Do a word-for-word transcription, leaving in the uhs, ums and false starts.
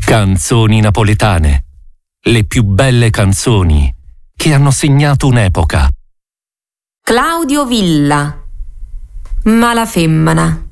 Canzoni napoletane. Le più belle canzoni che hanno segnato un'epoca. Claudio Villa. Mala femmina.